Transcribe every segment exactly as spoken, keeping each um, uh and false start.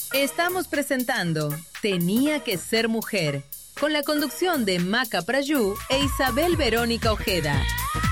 Estamos presentando Tenía que ser mujer, con la conducción de Maca Prayú e Isabel Verónica Ojeda.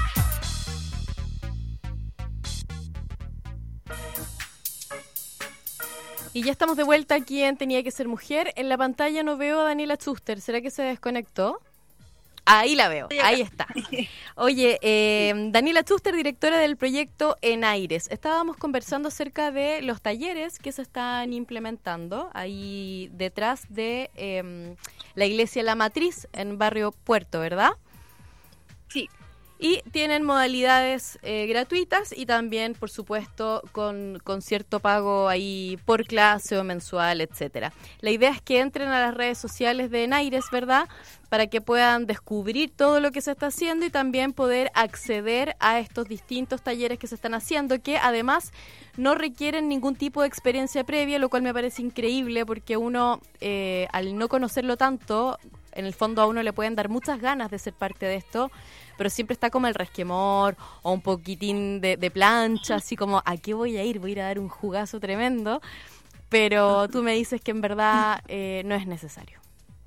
Y ya estamos de vuelta aquí en Tenía que ser mujer. En la pantalla no veo a Daniela Schuster. ¿Será que se desconectó? Ahí la veo, ahí está. Oye, eh, Daniela Schuster, directora del proyecto En Aires. Estábamos conversando acerca de los talleres que se están implementando ahí detrás de eh, la iglesia La Matriz en Barrio Puerto, ¿verdad? Sí. Y tienen modalidades eh, gratuitas y también, por supuesto, con, con cierto pago ahí por clase o mensual, etcétera. La idea es que entren a las redes sociales de En Aires, ¿verdad?, para que puedan descubrir todo lo que se está haciendo y también poder acceder a estos distintos talleres que se están haciendo, que además no requieren ningún tipo de experiencia previa, lo cual me parece increíble porque uno, eh, al no conocerlo tanto, en el fondo a uno le pueden dar muchas ganas de ser parte de esto, pero siempre está como el resquemor o un poquitín de, de plancha, así como, ¿a qué voy a ir? Voy a ir a dar un jugazo tremendo, pero tú me dices que en verdad eh, no es necesario.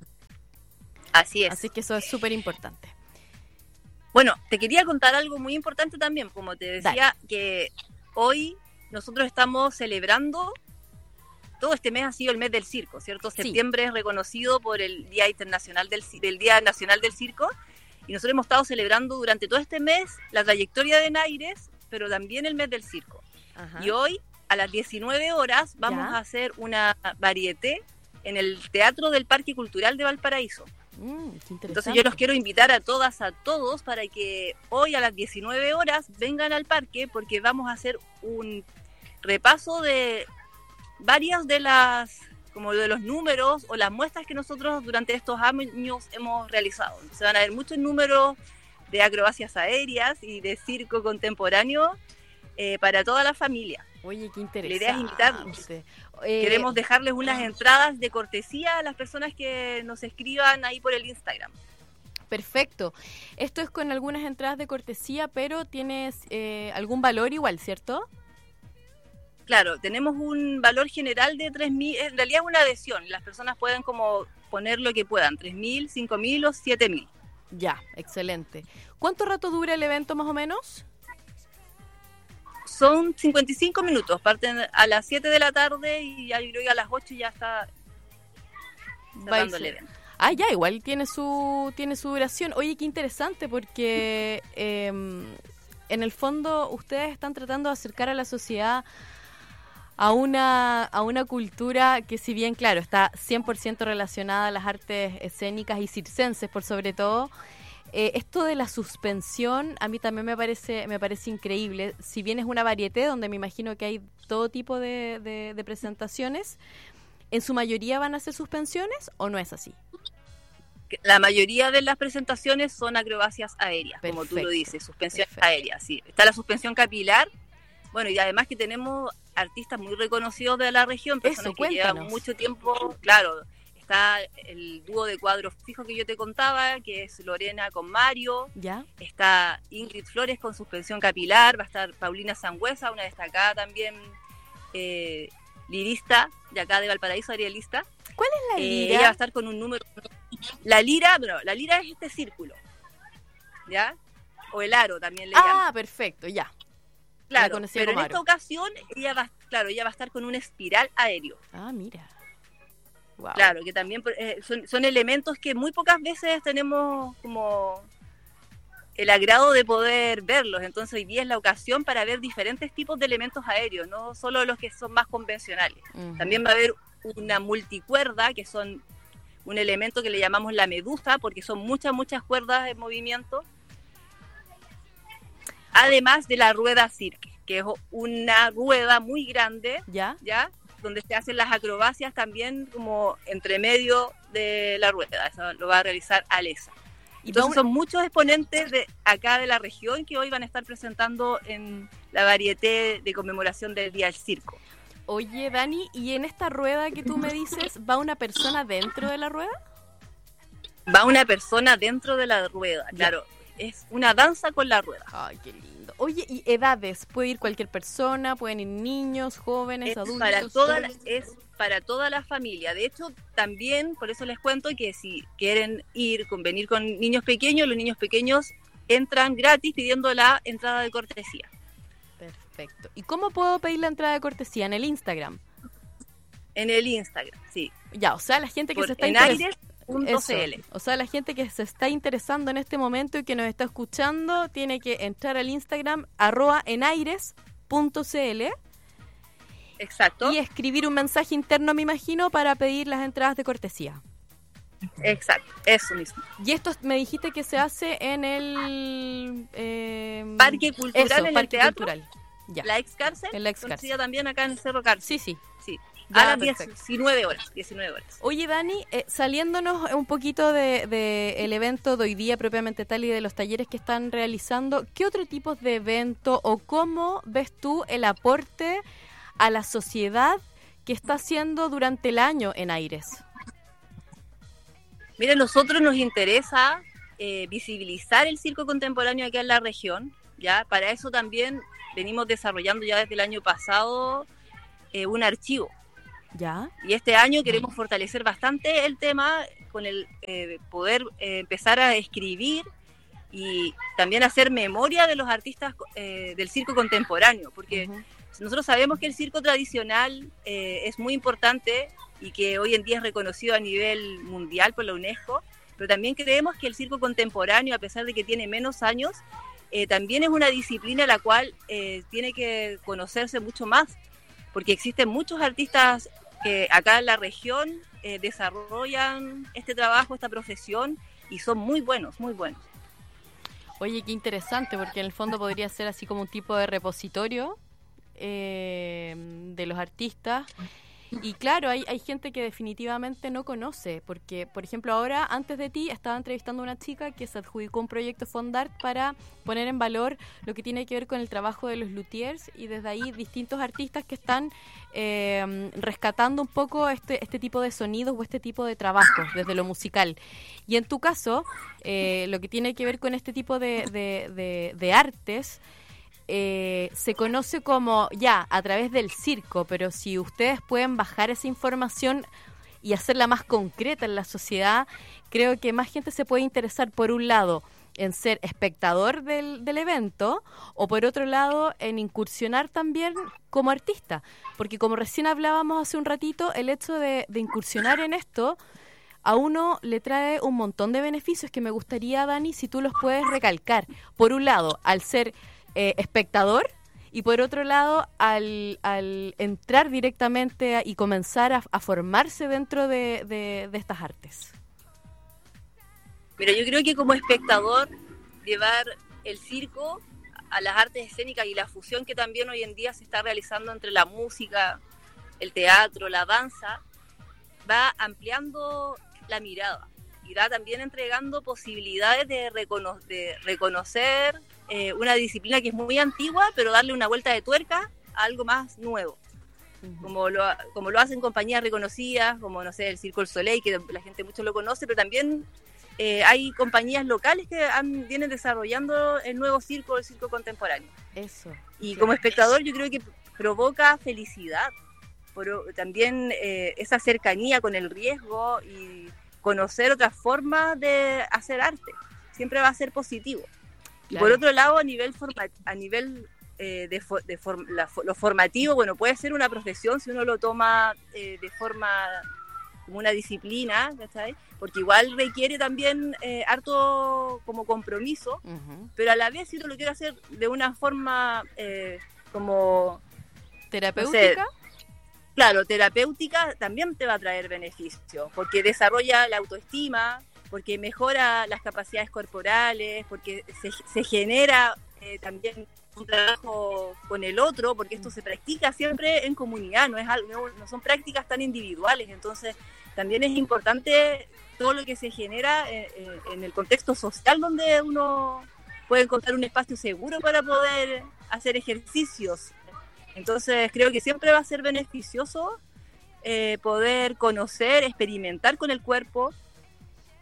Así es. Así que eso es súper importante. Bueno, te quería contar algo muy importante también, como te decía, Dale. que hoy nosotros estamos celebrando, todo este mes ha sido el mes del circo, ¿cierto? Sí. Septiembre es reconocido por el Día Internacional del, del Día Nacional del Circo, y nosotros hemos estado celebrando durante todo este mes la trayectoria de En Aires, pero también el mes del circo. Ajá. Y hoy, a las diecinueve horas, vamos Ya. a hacer una varieté en el Teatro del Parque Cultural de Valparaíso. Mm, qué interesante. Entonces yo los quiero invitar a todas, a todos, para que hoy a las diecinueve horas vengan al parque, porque vamos a hacer un repaso de varias de las, como de los números o las muestras que nosotros durante estos años hemos realizado. Se van a ver muchos números de acrobacias aéreas y de circo contemporáneo eh, para toda la familia. Oye, qué interesante. La idea es invitarlos. Eh, Queremos dejarles unas entradas de cortesía a las personas que nos escriban ahí por el Instagram. Perfecto. Esto es con algunas entradas de cortesía, pero tienes eh, algún valor igual, ¿cierto? Claro, tenemos un valor general de tres mil, en realidad es una adhesión, las personas pueden como poner lo que puedan, tres mil, cinco mil o siete mil. Ya, excelente. ¿Cuánto rato dura el evento más o menos? Son cincuenta y cinco minutos, parten a las siete de la tarde y ya yo creo que a las ocho ya está cerrando el evento. Ah, ya, igual tiene su tiene su duración. Oye, qué interesante porque eh, en el fondo ustedes están tratando de acercar a la sociedad a una a una cultura que, si bien, claro, está cien por ciento relacionada a las artes escénicas y circenses por sobre todo, eh, esto de la suspensión a mí también me parece me parece increíble. Si bien es una varieté donde me imagino que hay todo tipo de, de, de presentaciones, ¿en su mayoría van a ser suspensiones o no es así? La mayoría de las presentaciones son acrobacias aéreas, Perfecto. como tú lo dices, suspensión Perfecto. aérea, sí. Está la suspensión capilar, bueno, y además que tenemos artistas muy reconocidos de la región, personas Eso, que cuéntanos. llevan mucho tiempo, claro, está el dúo de cuadros fijos que yo te contaba, que es Lorena con Mario, ¿Ya? está Ingrid Flores con suspensión capilar, va a estar Paulina Sangüesa, una destacada también eh, lirista de acá de Valparaíso, arielista. ¿Cuál es la Eh, lira? ella va a estar con un número. La lira, bueno, la lira es este círculo, ¿ya? O el aro también le Ah, llaman. perfecto, ya. La Claro, conocía pero en como esta aro. ocasión ella va, claro, ella va a estar con un espiral aéreo. Ah, mira. Wow. Claro, que también eh, son, son elementos que muy pocas veces tenemos como el agrado de poder verlos. Entonces hoy día es la ocasión para ver diferentes tipos de elementos aéreos, no solo los que son más convencionales. Uh-huh. También va a haber una multicuerda, que son un elemento que le llamamos la medusa, porque son muchas, muchas cuerdas en movimiento. Además de la rueda cirque, que es una rueda muy grande, ¿Ya? ¿ya? Donde se hacen las acrobacias también como entre medio de la rueda. Eso lo va a realizar Alesa. Entonces son muchos exponentes de acá de la región que hoy van a estar presentando en la varieté de conmemoración del Día del Circo. Oye, Dani, ¿y en esta rueda que tú me dices, va una persona dentro de la rueda? Va una persona dentro de la rueda, claro. es una danza con la rueda. Ay, qué lindo. Oye, ¿y edades? ¿Puede ir cualquier persona? ¿Pueden ir niños, jóvenes, Es adultos? para toda la, es para toda la familia. De hecho, también, por eso les cuento que si quieren ir, con, venir con niños pequeños, los niños pequeños entran gratis pidiendo la entrada de cortesía. Perfecto. ¿Y cómo puedo pedir la entrada de cortesía? ¿En el Instagram? En el Instagram, sí. Ya, o sea, la gente que Por, se está en interesando... aires punto c l. O sea, la gente que se está interesando en este momento y que nos está escuchando tiene que entrar al Instagram arroba enaires punto c l. Exacto. Y escribir un mensaje interno, me imagino, para pedir las entradas de cortesía. Exacto, eso mismo. Y esto me dijiste que se hace en el... Eh, Parque Cultural, eso, en Parque el teatro. Cultural. Ya. La ex cárcel. En la ex conocida cárcel. también acá en el Cerro Cárcel. Sí, sí. Sí. Ya, A las perfecto. diecinueve horas. diecinueve horas. Oye, Dani, eh, saliéndonos un poquito de, de el evento de hoy día propiamente tal y de los talleres que están realizando, ¿qué otro tipo de evento o cómo ves tú el aporte a la sociedad que está haciendo durante el año en Aires? Mira, a nosotros nos interesa eh, visibilizar el circo contemporáneo aquí en la región, ¿ya? Para eso también venimos desarrollando ya desde el año pasado eh, un archivo. ¿Ya? Y este año queremos fortalecer bastante el tema con el eh, poder eh, empezar a escribir y también hacer memoria de los artistas eh, del circo contemporáneo, porque uh-huh. nosotros sabemos que el circo tradicional eh, es muy importante y que hoy en día es reconocido a nivel mundial por la UNESCO, pero también creemos que el circo contemporáneo, a pesar de que tiene menos años, eh, también es una disciplina la cual eh, tiene que conocerse mucho más, porque existen muchos artistas que acá en la región eh, desarrollan este trabajo, esta profesión, y son muy buenos, muy buenos. Oye, qué interesante, porque en el fondo podría ser así como un tipo de repositorio eh, de los artistas. Y claro, hay, hay gente que definitivamente no conoce, porque, por ejemplo, ahora, antes de ti, estaba entrevistando a una chica que se adjudicó un proyecto Fondart para poner en valor lo que tiene que ver con el trabajo de los luthiers, y desde ahí distintos artistas que están eh, rescatando un poco este, este tipo de sonidos o este tipo de trabajos desde lo musical. Y en tu caso, eh, lo que tiene que ver con este tipo de, de, de, de artes, Eh, se conoce como ya a través del circo, pero si ustedes pueden bajar esa información y hacerla más concreta en la sociedad, creo que más gente se puede interesar, por un lado, en ser espectador del, del evento, o por otro lado, en incursionar también como artista, porque como recién hablábamos hace un ratito, el hecho de, de incursionar en esto a uno le trae un montón de beneficios que me gustaría, Dani, si tú los puedes recalcar. Por un lado, al ser Eh, espectador, y por otro lado al, al entrar directamente a, y comenzar a, a formarse dentro de, de, de estas artes. Mira, yo creo que como espectador llevar el circo a las artes escénicas y la fusión que también hoy en día se está realizando entre la música, el teatro, la danza, va ampliando la mirada y va también entregando posibilidades de, recono- de reconocer Eh, una disciplina que es muy antigua, pero darle una vuelta de tuerca a algo más nuevo. Uh-huh. Como lo, como lo hacen compañías reconocidas, como, no sé, el Circo del Soleil, que la gente mucho lo conoce, pero también eh, hay compañías locales que han, vienen desarrollando el nuevo circo, el circo contemporáneo. Eso. Y como espectador yo creo que provoca felicidad, pero también eh, esa cercanía con el riesgo y conocer otras formas de hacer arte. Siempre va a ser positivo. Y claro. Por otro lado, a nivel forma, a nivel eh, de, for, de form, la, lo formativo, bueno, puede ser una profesión si uno lo toma eh, de forma como una disciplina, ¿sabes? Porque igual requiere también eh, harto como compromiso, uh-huh. Pero a la vez si uno lo quiere hacer de una forma eh, como terapéutica. No sé, claro, terapéutica también te va a traer beneficio, porque desarrolla la autoestima, porque mejora las capacidades corporales, porque se, se genera eh, también un trabajo con el otro, porque esto se practica siempre en comunidad, no es algo, no, no son prácticas tan individuales, entonces también es importante todo lo que se genera en, en el contexto social donde uno puede encontrar un espacio seguro para poder hacer ejercicios. Entonces creo que siempre va a ser beneficioso eh, poder conocer, experimentar con el cuerpo,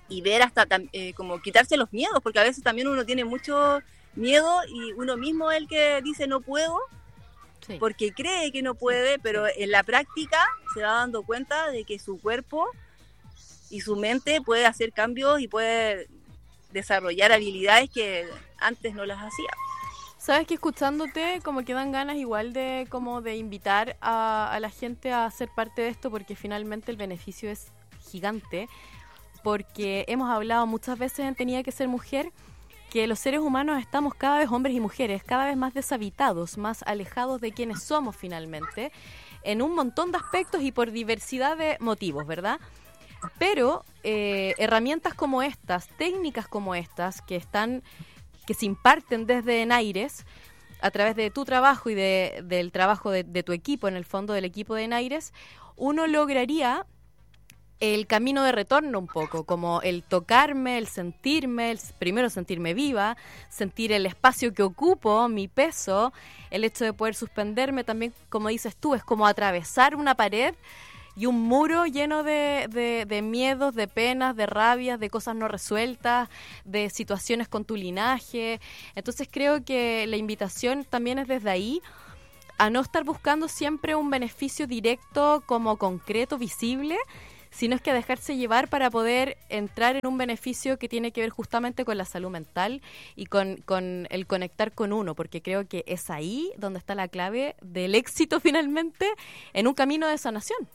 y ver hasta eh, como quitarse los miedos, porque a veces también uno tiene mucho miedo y uno mismo es el que dice no puedo, sí, porque cree que no puede, pero en la práctica se va dando cuenta de que su cuerpo y su mente puede hacer cambios y puede desarrollar habilidades que antes no las hacía. Sabes que escuchándote como que dan ganas igual de como de invitar a, a la gente a ser parte de esto, porque finalmente el beneficio es gigante, porque hemos hablado muchas veces en Tenía que ser mujer que los seres humanos estamos cada vez, hombres y mujeres, cada vez más deshabitados, más alejados de quienes somos finalmente, en un montón de aspectos y por diversidad de motivos, ¿verdad? Pero eh, herramientas como estas, técnicas como estas, que están, que se imparten desde Enaires, a través de tu trabajo y de, del trabajo de, de tu equipo, en el fondo del equipo de Enaires, uno lograría el camino de retorno un poco, como el tocarme, el sentirme, el primero sentirme viva, sentir el espacio que ocupo, mi peso, el hecho de poder suspenderme también, como dices tú, es como atravesar una pared y un muro lleno de, de, de miedos, de penas, de rabias, de cosas no resueltas, de situaciones con tu linaje. Entonces creo que la invitación también es desde ahí, a no estar buscando siempre un beneficio directo como concreto, visible, sino es que dejarse llevar para poder entrar en un beneficio que tiene que ver justamente con la salud mental y con, con el conectar con uno, porque creo que es ahí donde está la clave del éxito finalmente en un camino de sanación.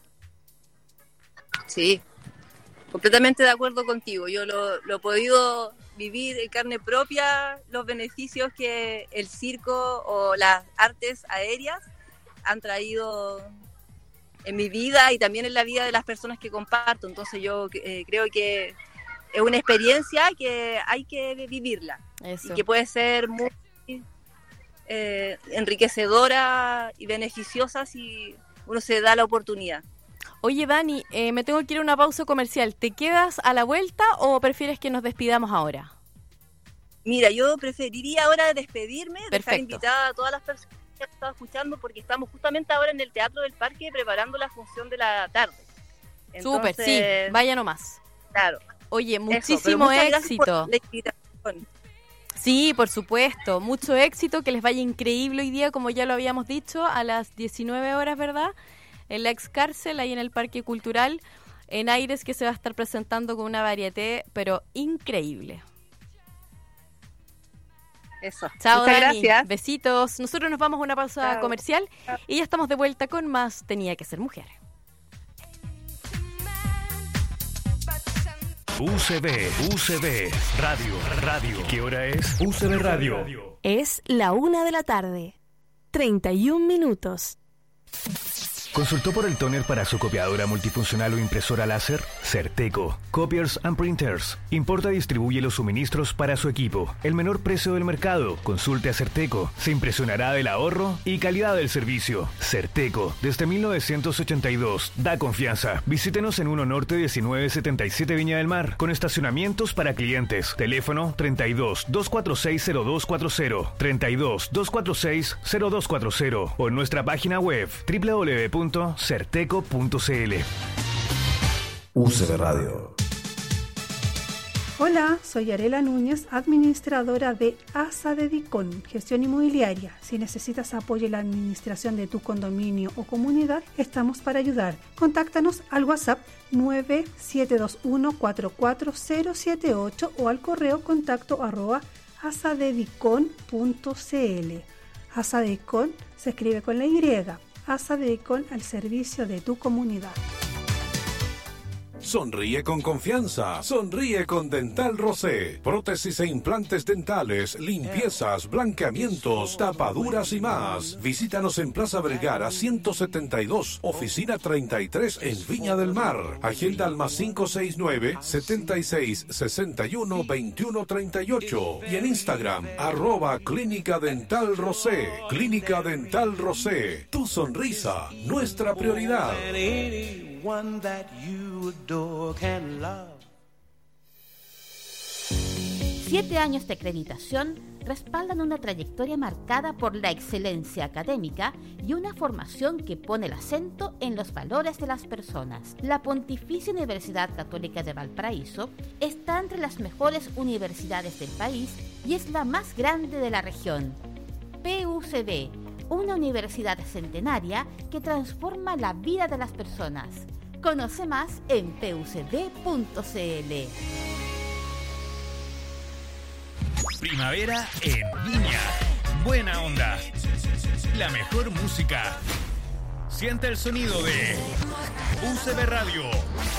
Sí, completamente de acuerdo contigo. Yo lo, lo he podido vivir en carne propia, los beneficios que el circo o las artes aéreas han traído en mi vida y también en la vida de las personas que comparto. Entonces yo eh, creo que es una experiencia que hay que vivirla. Eso. Y que puede ser muy eh, enriquecedora y beneficiosa si uno se da la oportunidad. Oye, Dani, eh, me tengo que ir a una pausa comercial. ¿Te quedas a la vuelta o prefieres que nos despidamos ahora? Mira, yo preferiría ahora despedirme, Perfecto. Dejar invitada a todas las personas que han estado escuchando, porque estamos justamente ahora en el Teatro del Parque preparando la función de la tarde. Súper, sí, vaya nomás. Claro. Oye, muchísimo Eso, éxito. Por sí, por supuesto, mucho éxito, que les vaya increíble hoy día, como ya lo habíamos dicho, a las diecinueve horas, ¿verdad? En la ex cárcel, ahí en el Parque Cultural, Enaires, que se va a estar presentando con una variedad, pero increíble. Eso. Chao, Muchas Dani. Gracias. Besitos. Nosotros nos vamos a una pausa Chao. comercial Chao. y ya estamos de vuelta con más Tenía que ser mujer. U C B, U C B, Radio, Radio. ¿Qué hora es? U C B Radio. Es la una de la tarde, treinta y un minutos. ¿Consultó por el tóner para su copiadora multifuncional o impresora láser? Certeco. Copiers and Printers. Importa y distribuye los suministros para su equipo. El menor precio del mercado. Consulte a Certeco. Se impresionará del ahorro y calidad del servicio. Certeco. Desde mil novecientos ochenta y dos. Da confianza. Visítenos en uno Norte diecinueve setenta y siete Viña del Mar. Con estacionamientos para clientes. Teléfono treinta y dos, doscientos cuarenta y seis, cero dos cuarenta. treinta y dos, doscientos cuarenta y seis, cero dos cuarenta. O en nuestra página web doble u doble u doble u punto certeco punto c l. U C B Radio. Hola, soy Arela Núñez, administradora de ASA de Dicón, gestión inmobiliaria. Si necesitas apoyo en la administración de tu condominio o comunidad, estamos para ayudar. Contáctanos al WhatsApp nueve siete dos uno, cuatro cuatro cero siete ocho o al correo contacto arroba asadedicon punto c l. Asadedicon se escribe con la Y. Asadedicon al servicio de tu comunidad. Sonríe con confianza. Sonríe con Dental Rosé. Prótesis e implantes dentales, limpiezas, blanqueamientos, tapaduras y más. Visítanos en Plaza Vergara ciento setenta y dos, oficina treinta y tres en Viña del Mar. Agenda al más cinco seis nueve, setenta y seis, sesenta y uno, veintiuno treinta y ocho. Y en Instagram, arroba Clínica Dental Rosé. Clínica Dental Rosé. Tu sonrisa, nuestra prioridad. One that you adore can love. Siete años de acreditación respaldan una trayectoria marcada por la excelencia académica y una formación que pone el acento en los valores de las personas. La Pontificia Universidad Católica de Valparaíso está entre las mejores universidades del país y es la más grande de la región. P U C B, una universidad centenaria que transforma la vida de las personas. Conoce más en p u c b punto c l. Primavera en Viña. Buena onda. La mejor música. Siente el sonido de U C B Radio.